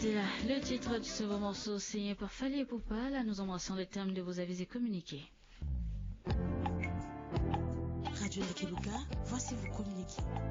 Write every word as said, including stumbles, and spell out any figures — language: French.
C'était là le titre de ce beau morceau signé par Fally Ipupa. Là, nous embrassons les termes de vos avis et communiqués. Radio Nakeluka, voici vos communiqués.